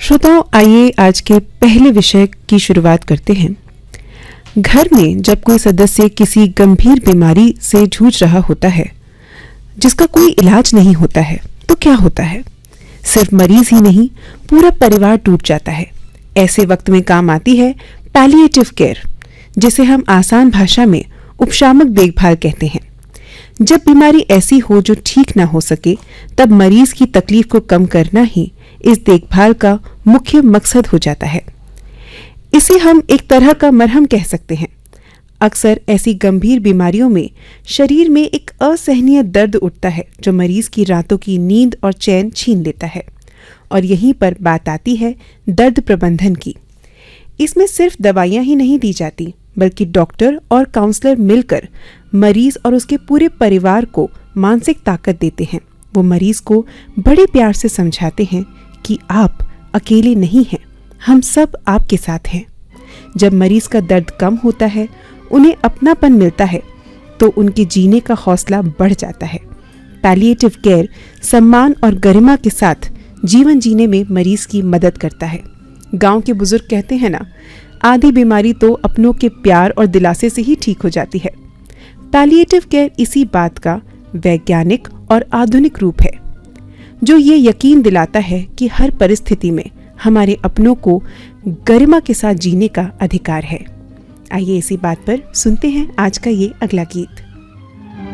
श्रोताओं, आइए आज के पहले विषय की शुरुआत करते हैं। घर में जब कोई सदस्य किसी गंभीर बीमारी से जूझ रहा होता है जिसका कोई इलाज नहीं होता है तो क्या होता है? सिर्फ मरीज ही नहीं, पूरा परिवार टूट जाता है। ऐसे वक्त में काम आती है पैलिएटिव केयर, जिसे हम आसान भाषा में उपशामक देखभाल कहते हैं। जब बीमारी ऐसी हो जो ठीक ना हो सके, तब मरीज की तकलीफ को कम करना ही इस देखभाल का मुख्य मकसद हो जाता है। इसे हम एक तरह का मरहम कह सकते हैं। अक्सर ऐसी गंभीर बीमारियों में शरीर में एक असहनीय दर्द उठता है जो मरीज की रातों की नींद और चैन छीन लेता है। और यहीं पर बात आती है दर्द प्रबंधन की। इसमें सिर्फ दवाइयां ही नहीं दी जाती, बल्कि डॉक्टर और काउंसलर मिलकर मरीज और उसके पूरे परिवार को मानसिक ताकत देते हैं। वो मरीज को बड़े प्यार से समझाते हैं कि आप अकेले नहीं हैं, हम सब आपके साथ हैं। जब मरीज का दर्द कम होता है, उन्हें अपनापन मिलता है, तो उनके जीने का हौसला बढ़ जाता है। पैलिएटिव केयर सम्मान और गरिमा के साथ जीवन जीने में मरीज की मदद करता है। गांव के बुजुर्ग कहते हैं ना, आधी बीमारी तो अपनों के प्यार और दिलासे से ही ठीक हो जाती है। पैलिएटिव केयर इसी बात का वैज्ञानिक और आधुनिक रूप है, जो ये यकीन दिलाता है कि हर परिस्थिति में हमारे अपनों को गरिमा के साथ जीने का अधिकार है। आइए इसी बात पर सुनते हैं आज का ये अगला गीत।